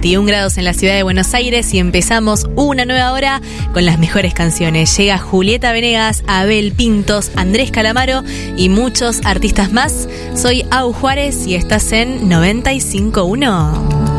21 grados en la ciudad de Buenos Aires y empezamos una nueva hora con las mejores canciones. Llega Julieta Venegas, Abel Pintos, Andrés Calamaro y muchos artistas más. Soy Au Juárez y estás en 95.1.